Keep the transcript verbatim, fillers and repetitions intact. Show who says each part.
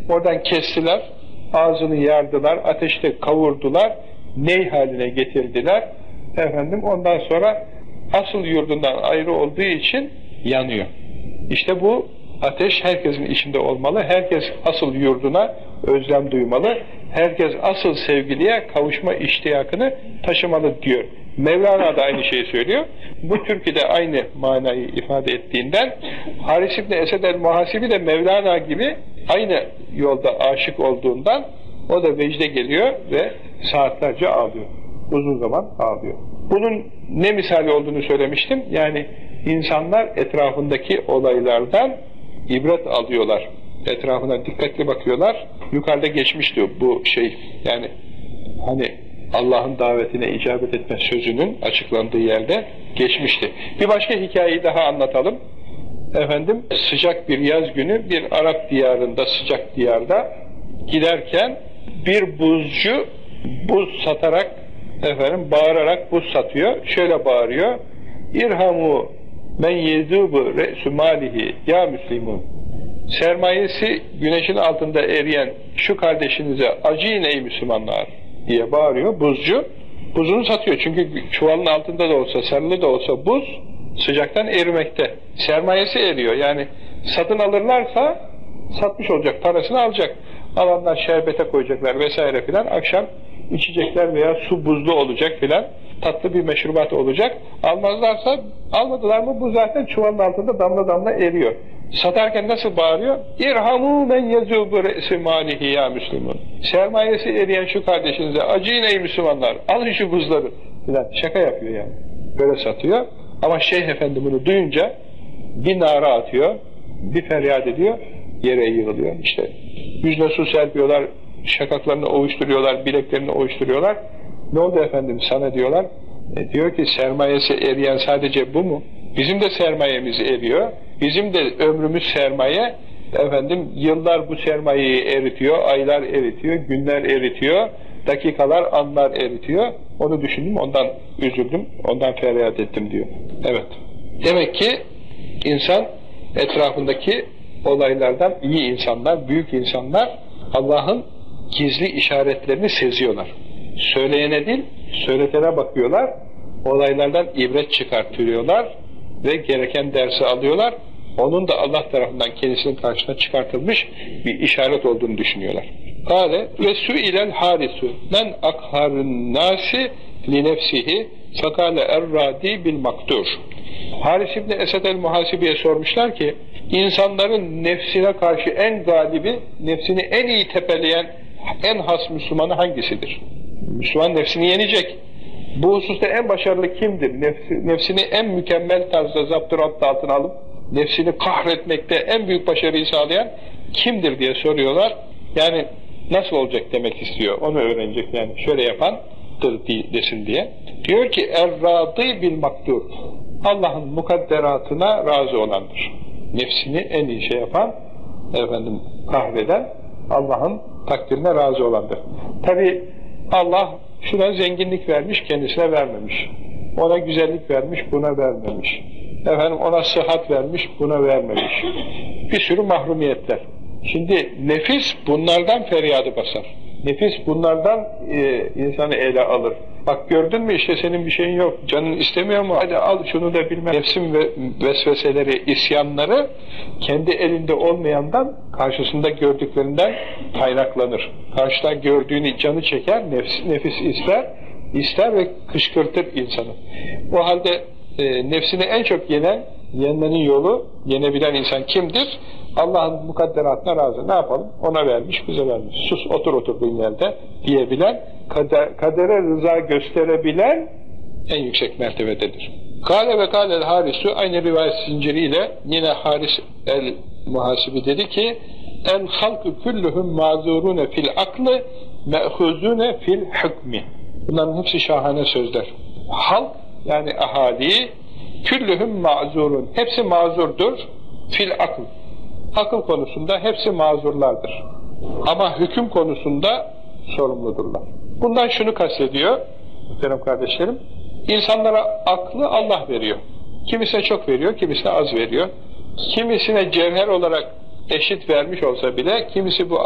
Speaker 1: oradan kestiler, ağzını yardılar, ateşte kavurdular, ney haline getirdiler. Efendim ondan sonra asıl yurdundan ayrı olduğu için yanıyor. İşte bu ateş herkesin içinde olmalı. Herkes asıl yurduna özlem duymalı. Herkes asıl sevgiliye kavuşma iştiyakını taşımalı diyor. Mevlana da aynı şeyi söylüyor. Bu türkü de aynı manayı ifade ettiğinden Haris İbni Esed el-Muhasibi de Mevlana gibi aynı yolda aşık olduğundan o da vecde geliyor ve saatlerce ağlıyor. Uzun zaman ağlıyor. Bunun ne misali olduğunu söylemiştim. Yani insanlar etrafındaki olaylardan ibret alıyorlar. Etrafına dikkatli bakıyorlar. Yukarıda geçmişti bu şey. Yani hani Allah'ın davetine icabet etme sözünün açıklandığı yerde geçmişti. Bir başka hikayeyi daha anlatalım. Efendim sıcak bir yaz günü bir Arap diyarında, sıcak diyarda giderken bir buzcu buz satarak, efendim bağırarak buz satıyor. Şöyle bağırıyor: İrhamu men yezubu re'su malihi ya Müslümun. Sermayesi güneşin altında eriyen şu kardeşinize acıyın ey Müslümanlar diye bağırıyor buzcu. Buzunu satıyor çünkü çuvalın altında da olsa, sarılı da olsa buz sıcaktan erimekte. Sermayesi eriyor. Yani satın alırlarsa satmış olacak, parasını alacak. Alanlar şerbete koyacaklar vesaire filan. Akşam içecekler veya su buzlu olacak filan. Tatlı bir meşrubat olacak. Almazlarsa, almadılar mı bu zaten çuvalın altında damla damla eriyor. Satarken nasıl bağırıyor? İrhamu men yezubu re'si malihi ya Müslüman. Sermayesi eriyen şu kardeşinize acıyın ey Müslümanlar. Alın şu buzları filan. Şaka yapıyor yani. Böyle satıyor. Ama Şeyh Efendi bunu duyunca bir nara atıyor, bir feryat ediyor, yere yığılıyor. İşte yüzüne su serpiyorlar, şakaklarını ovuşturuyorlar, bileklerini ovuşturuyorlar. Ne oldu efendim sana diyorlar. E diyor ki sermayesi eriyen sadece bu mu? Bizim de sermayemiz eriyor. Bizim de ömrümüz sermaye. Efendim yıllar bu sermayeyi eritiyor, aylar eritiyor, günler eritiyor, dakikalar, anlar eritiyor. Onu düşündüm, ondan üzüldüm, ondan feryat ettim diyor. Evet. Demek ki insan etrafındaki olaylardan iyi insanlar, büyük insanlar Allah'ın gizli işaretlerini seziyorlar. Söyleyene değil, söyletene bakıyorlar, olaylardan ibret çıkartıyorlar ve gereken dersi alıyorlar. Onun da Allah tarafından kendisinin karşısına çıkartılmış bir işaret olduğunu düşünüyorlar. Kâle ve su'ilel harisu men akharın nâsi li nefsihi fekâle errâdî bil maktur. Haris İbni Esed el-Muhasibi'ye sormuşlar ki insanların nefsine karşı en galibi, nefsini en iyi tepeleyen en has Müslümanı hangisidir? Müslüman nefsini yenecek. Bu hususta en başarılı kimdir? Nefsi, nefsini en mükemmel tarzda zapturapt altına alıp nefsini kahretmekte en büyük başarıyı sağlayan kimdir diye soruyorlar. Yani nasıl olacak demek istiyor. Onu öğrenecek yani. Şöyle yapandır desin diye. Diyor ki er-râdî bil maktur. Allah'ın mukadderatına razı olandır. Nefsini en iyi şey yapan, efendim kahreden, Allah'ın takdirine razı olandır. Tabi Allah şuna zenginlik vermiş, kendisine vermemiş. Ona güzellik vermiş, buna vermemiş. Efendim ona sıhhat vermiş, buna vermemiş. Bir sürü mahrumiyetler. Şimdi nefis bunlardan feryadı basar. Nefis bunlardan e, insanı ele alır. Bak gördün mü işte senin bir şeyin yok, canın istemiyor mu? Hadi al şunu da bilmem. Nefsin ve vesveseleri, isyanları kendi elinde olmayandan, karşısında gördüklerinden kaynaklanır. Karşıdan gördüğünü canı çeker, nefis, nefis ister, ister ve kışkırtır insanı. O halde e, nefsini en çok yenen, yenmenin yolu, yenebilen insan kimdir? Allah'ın mukadderatına razı. Ne yapalım? Ona vermiş, bize vermiş. Sus, otur oturduğun yerde diyebilen, kader, kadere rıza gösterebilen en yüksek mertebededir. Kâle ve kâlel harisu, aynı rivayet zinciriyle yine Haris el-Muhasibi dedi ki el halkı kulluhum mazurune fil aklı me'huzune fil hükmi. Bunların hepsi şahane sözler. Halk yani ahali küllühüm mazurun. Hepsi mazurdur fil akl. Akıl konusunda hepsi mazurlardır. Ama hüküm konusunda sorumludurlar. Bundan şunu kastediyor muhterem kardeşlerim. İnsanlara aklı Allah veriyor. Kimisine çok veriyor, kimisine az veriyor. Kimisine cevher olarak eşit vermiş olsa bile kimisi bu